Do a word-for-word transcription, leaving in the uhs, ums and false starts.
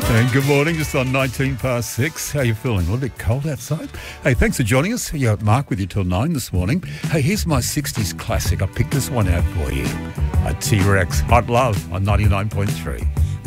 And good morning, just on nineteen past six. How you feeling? A little bit cold outside? Hey, thanks for joining us. Yeah, Mark with you till nine this morning. Hey, here's my sixties classic. I picked this one out for you. A T-Rex, Hot Love on ninety-nine point three.